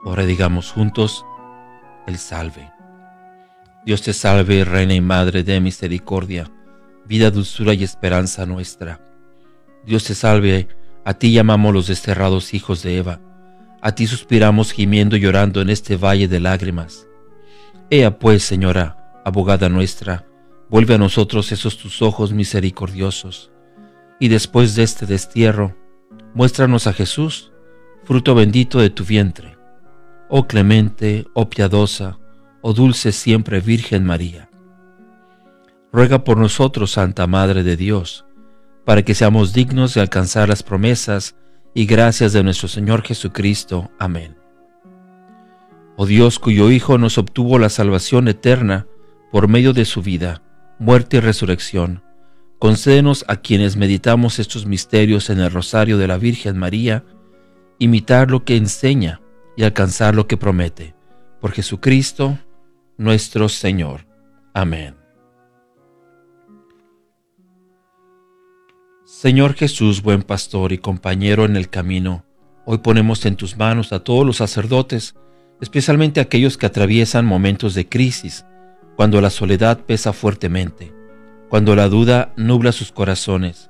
Ahora digamos juntos el salve. Dios te salve, Reina y Madre de misericordia, vida, dulzura y esperanza nuestra. Dios te salve, a ti llamamos los desterrados hijos de Eva, a ti suspiramos gimiendo y llorando en este valle de lágrimas. Ea pues, Señora, abogada nuestra, vuelve a nosotros esos tus ojos misericordiosos, y después de este destierro, muéstranos a Jesús, fruto bendito de tu vientre. Oh clemente, oh piadosa, oh dulce siempre Virgen María. Ruega por nosotros, Santa Madre de Dios, para que seamos dignos de alcanzar las promesas y gracias de nuestro Señor Jesucristo. Amén. Oh Dios, cuyo Hijo nos obtuvo la salvación eterna por medio de su vida, muerte y resurrección, concédenos a quienes meditamos estos misterios en el rosario de la Virgen María, imitar lo que enseña y alcanzar lo que promete. Por Jesucristo, nuestro Señor. Amén. Señor Jesús, buen pastor y compañero en el camino, hoy ponemos en tus manos a todos los sacerdotes, especialmente aquellos que atraviesan momentos de crisis, cuando la soledad pesa fuertemente, cuando la duda nubla sus corazones,